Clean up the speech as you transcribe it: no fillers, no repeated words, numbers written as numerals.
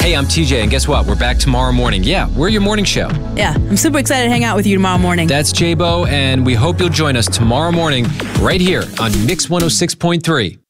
Hey, I'm TJ, and guess what? We're back tomorrow morning. Yeah, we're your morning show. Yeah, I'm super excited to hang out with you tomorrow morning. That's J-Bo, and we hope you'll join us tomorrow morning right here on Mix 106.3.